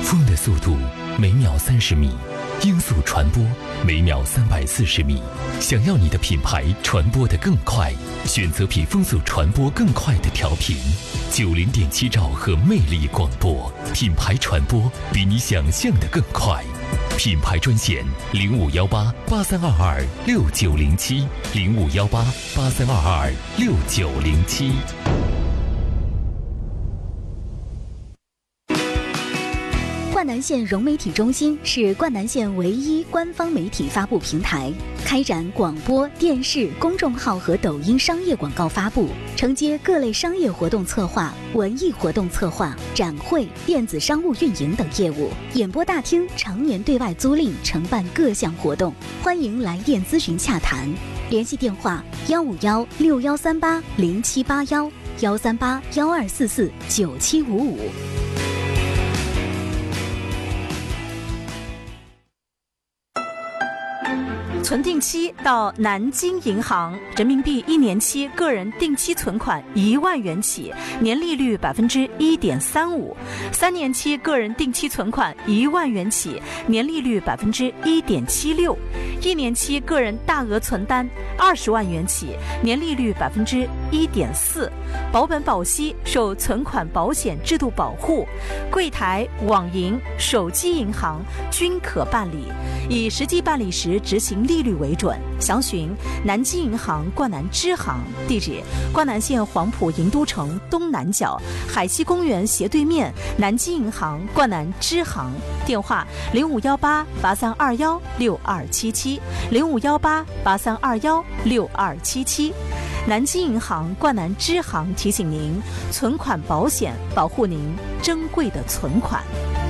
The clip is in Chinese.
风的速度每秒30米，音速传播每秒340米。想要你的品牌传播得更快，选择比风速传播更快的调频。90.7兆赫魅力广播，品牌传播比你想象的更快。品牌专线051883226907，051883226907。 灌南县融媒体中心是灌南县唯一官方媒体发布平台，开展广播电视公众号和抖音商业广告发布，承接各类商业活动策划、文艺活动策划、展会、电子商务运营等业务。演播大厅常年对外租赁，承办各项活动，欢迎来电咨询洽谈。联系电话151-6138-0781，138-1244-9755。 存定期到南京银行，人民币1年期个人定期存款1万元起，年利率1.35%；3年期个人定期存款1万元起，年利率1.76%；1年期个人大额存单20万元起，年利率1.4%。保本保息，受存款保险制度保护，柜台、网银、手机银行均可办理，以实际办理时执行利率为准。详询南京银行灌南支行，地址：灌南县黄埔银都城东南角海西公园斜对面，南京银行灌南支行。电话：051883216277，051883216277。南京银行灌南支行提醒您：存款保险保护您珍贵的存款。